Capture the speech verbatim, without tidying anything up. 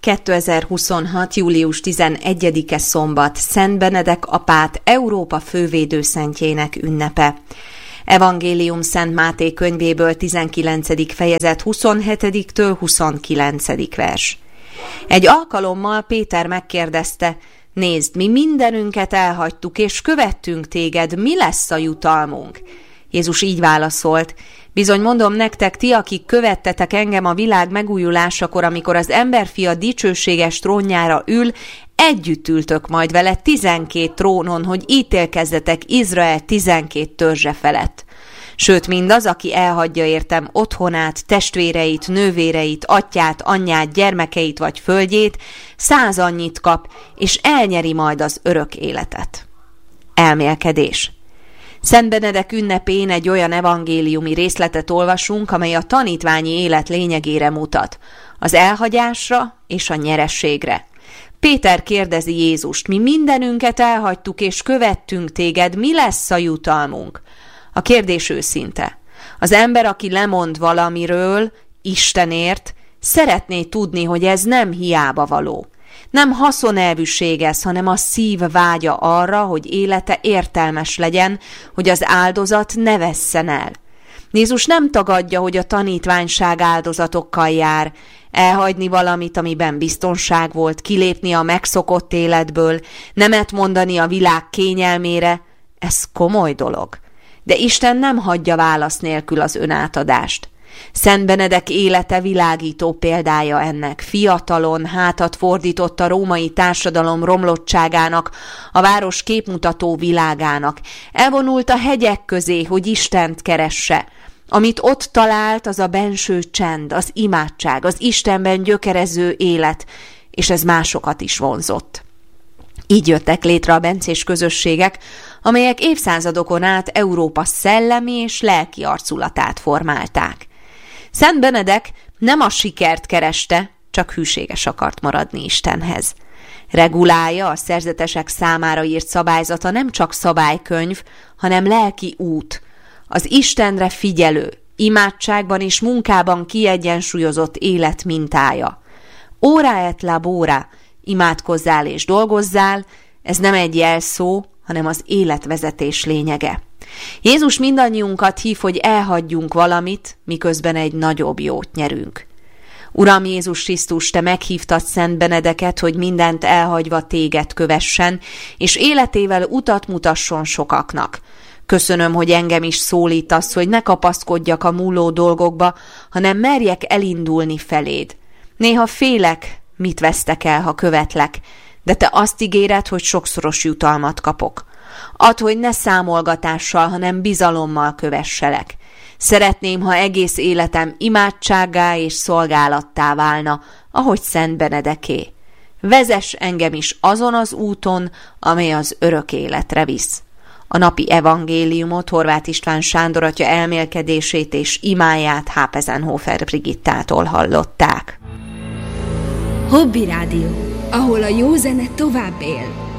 kétezer-huszonhat. július tizenegyedike szombat, Szent Benedek apát Európa fővédőszentjének ünnepe. Evangélium Szent Máté könyvéből tizenkilencedik fejezet huszonhetediktől huszonkilencedik vers. Egy alkalommal Péter megkérdezte: nézd, mi mindenünket elhagytuk, és követtünk téged, mi lesz a jutalmunk? Jézus így válaszolt: bizony mondom nektek, ti, akik követtetek engem a világ megújulásakor, amikor az emberfia dicsőséges trónjára ül, együtt ültök majd vele tizenkét trónon, hogy ítélkezzetek Izrael tizenkét törzse felett. Sőt, mindaz, aki elhagyja értem otthonát, testvéreit, nővéreit, atyát, anyját, gyermekeit vagy földjét, száz annyit kap, és elnyeri majd az örök életet. Elmélkedés. Szent Benedek ünnepén egy olyan evangéliumi részletet olvasunk, amely a tanítványi élet lényegére mutat, az elhagyásra és a nyerességre. Péter kérdezi Jézust: mi mindenünket elhagytuk és követtünk téged, mi lesz a jutalmunk? A kérdés őszinte. Az ember, aki lemond valamiről, Istenért, szeretné tudni, hogy ez nem hiába való. Nem haszonelvűség ez, hanem a szív vágya arra, hogy élete értelmes legyen, hogy az áldozat ne vesszen el. Jézus nem tagadja, hogy a tanítványság áldozatokkal jár, elhagyni valamit, amiben biztonság volt, kilépni a megszokott életből, nemet mondani a világ kényelmére, ez komoly dolog. De Isten nem hagyja válasz nélkül az önátadást. Szent Benedek élete világító példája ennek. Fiatalon hátat fordított a római társadalom romlottságának, a város képmutató világának. Elvonult a hegyek közé, hogy Istent keresse. Amit ott talált, az a benső csend, az imádság, az Istenben gyökerező élet, és ez másokat is vonzott. Így jöttek létre a bencés közösségek, amelyek évszázadokon át Európa szellemi és lelki arculatát formálták. Szent Benedek nem a sikert kereste, csak hűséges akart maradni Istenhez. Regulája, a szerzetesek számára írt szabályzata nem csak szabálykönyv, hanem lelki út, az Istenre figyelő, imádságban és munkában kiegyensúlyozott élet mintája. Ora et labora, imádkozzál és dolgozzál, ez nem egy jelszó, hanem az életvezetés lényege. Jézus mindannyiunkat hív, hogy elhagyjunk valamit, miközben egy nagyobb jót nyerünk. Uram Jézus Krisztus, te meghívtad Szent Benedeket, hogy mindent elhagyva téged kövessen, és életével utat mutasson sokaknak. Köszönöm, hogy engem is szólítasz, hogy ne kapaszkodjak a múló dolgokba, hanem merjek elindulni feléd. Néha félek, mit vesztek el, ha követlek, de te azt ígéred, hogy sokszoros jutalmat kapok. Add, hogy ne számolgatással, hanem bizalommal kövesselek. Szeretném, ha egész életem imádsággá és szolgálattá válna, ahogy Szent Benedeké. Vezess engem is azon az úton, amely az örök életre visz. A napi evangéliumot Horváth István Sándor atya elmélkedését és imáját Hápezenhofer Brigittától hallották. Hobby Rádió, ahol a jó zene tovább él.